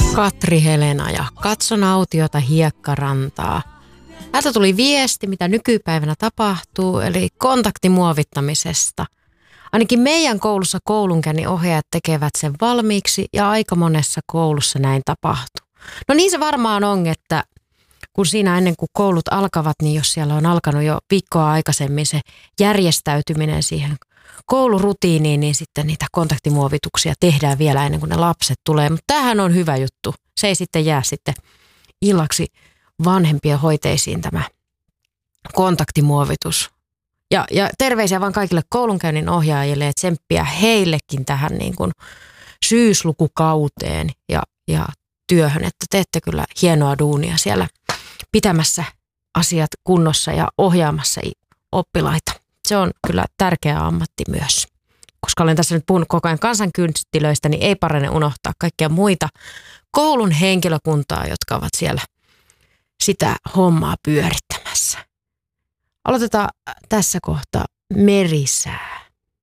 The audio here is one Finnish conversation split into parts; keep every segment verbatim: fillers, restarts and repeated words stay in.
Katri Helena ja katson autiota hiekkarantaa. Täältä tuli viesti, mitä nykypäivänä tapahtuu, eli kontaktimuovittamisesta. Ainakin meidän koulussa koulunkäynnin ohjaajat tekevät sen valmiiksi ja aika monessa koulussa näin tapahtuu. No niin se varmaan on, että kun siinä ennen kuin koulut alkavat, niin jos siellä on alkanut jo viikkoa aikaisemmin se järjestäytyminen siihen koulurutiiniin, niin sitten niitä kontaktimuovituksia tehdään vielä ennen kuin ne lapset tulee. Mutta tämähän on hyvä juttu. Se ei sitten jää sitten illaksi vanhempien hoiteisiin tämä kontaktimuovitus. Ja, ja terveisiä vaan kaikille koulunkäynnin ohjaajille, että tsemppiä heillekin tähän niin kuin syyslukukauteen ja, ja työhön, että teette kyllä hienoa duunia siellä pitämässä asiat kunnossa ja ohjaamassa oppilaita. Se on kyllä tärkeä ammatti myös. Koska olen tässä nyt puhunut koko ajan kansankynttilöistä, niin ei parane unohtaa kaikkia muita koulun henkilökuntaa, jotka ovat siellä sitä hommaa pyörittämässä. Aloitetaan tässä kohtaa merisää.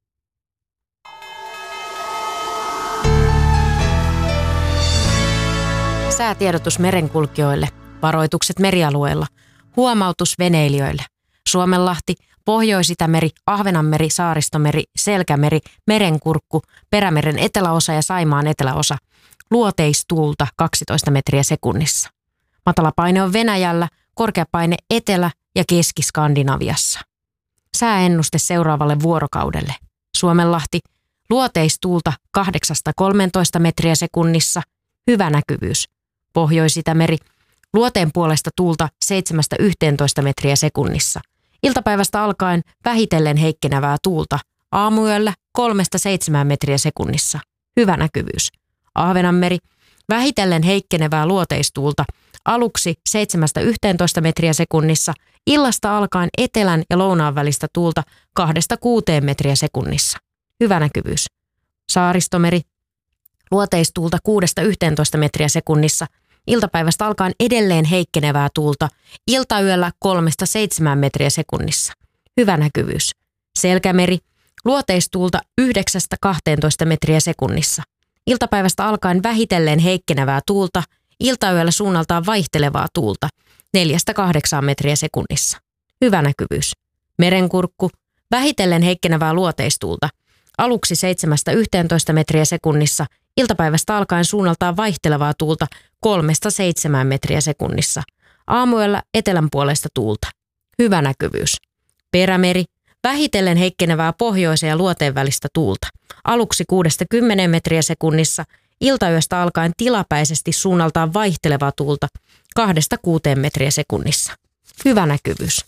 Säätiedotus merenkulkijoille, varoitukset merialueilla, huomautus veneilijöille. Suomenlahti, Pohjois-Itämeri, Ahvenanmeri, Saaristomeri, Selkämeri, Merenkurkku, Perämeren eteläosa ja Saimaan eteläosa. Luoteistuulta kaksitoista metriä sekunnissa. Matalapaine on Venäjällä, korkeapaine Etelä- ja Keski-Skandinaviassa. Sääennuste seuraavalle vuorokaudelle. Suomenlahti, luoteistuulta kahdeksasta kolmeentoista metriä sekunnissa, hyvä näkyvyys. Pohjois-Itämeri, luoteen puolesta tuulta seitsemästä yhteentoista metriä sekunnissa. Iltapäivästä alkaen vähitellen heikkenevää tuulta, aamuyöllä kolmesta seitsemään metriä sekunnissa, hyvä näkyvyys. Ahvenanmeri, vähitellen heikkenevää luoteistuulta, aluksi seitsemästä yhteentoista metriä sekunnissa, illasta alkaen etelän ja lounaan välistä tuulta kahdesta kuuteen metriä sekunnissa. Hyvä näkyvyys. Saaristomeri, luoteistuulta kuudesta yhteentoista metriä sekunnissa, iltapäivästä alkaen edelleen heikkenevää tuulta, iltayöllä kolmesta seitsemään metriä sekunnissa. Hyvä näkyvyys. Selkämeri, luoteistuulta yhdeksästä kahteentoista metriä sekunnissa. Iltapäivästä alkaen vähitellen heikkenevää tuulta, iltayöllä suunnaltaan vaihtelevaa tuulta, neljästä kahdeksaan metriä sekunnissa. Hyvä näkyvyys. Merenkurkku, vähitellen heikkenevää luoteistuulta, aluksi seitsemästä yhteentoista metriä sekunnissa, iltapäivästä alkaen suunnaltaan vaihtelevaa tuulta kolmesta seitsemään metriä sekunnissa. Aamuyöllä etelän puolesta tuulta. Hyvä näkyvyys. Perämeri, vähitellen heikkenevää pohjoisen ja luoteen välistä tuulta. Aluksi kuudesta kymmeneen metriä sekunnissa, iltayöstä alkaen tilapäisesti suunnaltaan vaihtelevaa tuulta kahdesta kuuteen metriä sekunnissa. Hyvä näkyvyys.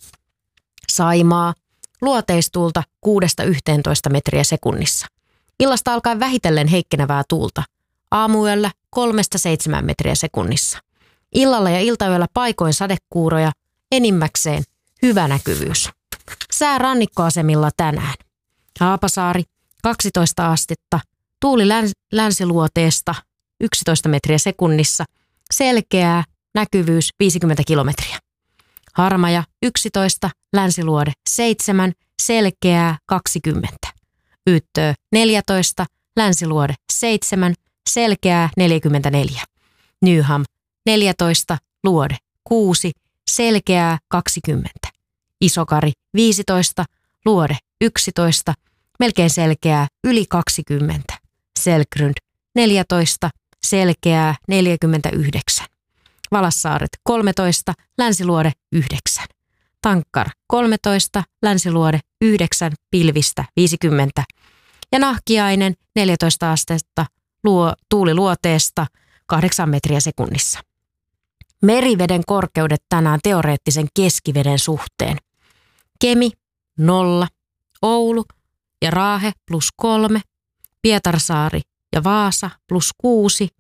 Saimaa, luoteistuulta kuudesta yhteentoista metriä sekunnissa. Illasta alkaen vähitellen heikkenevää tuulta. Aamuyöllä kolmesta seitsemään metriä sekunnissa. Illalla ja iltayöllä paikoin sadekuuroja, enimmäkseen hyvä näkyvyys. Sää rannikkoasemilla tänään. Haapasaari, kaksitoista astetta, tuuli läns- länsiluoteesta yksitoista metriä sekunnissa, selkeää, näkyvyys viisikymmentä kilometriä. Harmaja yksitoista, länsiluode seitsemän, selkeää kaksikymmentä. Yyttöö neljätoista, länsiluode seitsemän, selkeää neljäkymmentäneljä. Nyham neljätoista, luode kuusi, selkeää kaksikymmentä. Isokari viisitoista, luode yksitoista, melkein selkeää yli kaksikymmentä. Selkrund neljätoista, selkeää neljäkymmentäyhdeksän. Valassaaret kolmetoista, länsiluode yhdeksän. Tankkar kolmetoista, länsiluode yhdeksän, pilvistä viisikymmentä. Ja Nahkiainen neljätoista astetta, luo, tuuli luoteesta kahdeksan metriä sekunnissa. Meriveden korkeudet tänään teoreettisen keskiveden suhteen. Kemi nolla, Oulu ja Raahe plus kolme, Pietarsaari ja Vaasa plus kuusi,